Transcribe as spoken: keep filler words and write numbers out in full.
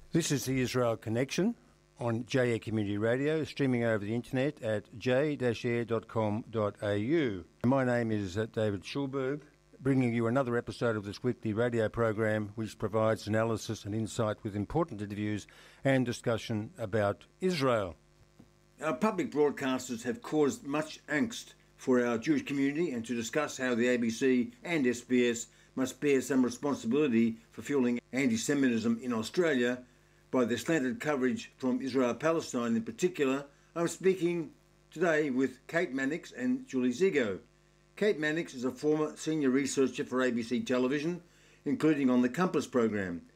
This is the Israel Connection on J A Community Radio, streaming over the internet at j dash air dot com dot a u. My name is uh, David Schulberg, bringing you another episode of this weekly radio program which provides analysis and insight with important interviews and discussion about Israel. Our public broadcasters have caused much angst for our Jewish community, and to discuss how the A B C and S B S must bear some responsibility for fueling anti-Semitism in Australia by their slanted coverage from Israel-Palestine in particular, I'm speaking today with Kate Mannix and Julie Zigo. Kate Mannix is a former senior researcher for A B C television, including on the Compass program,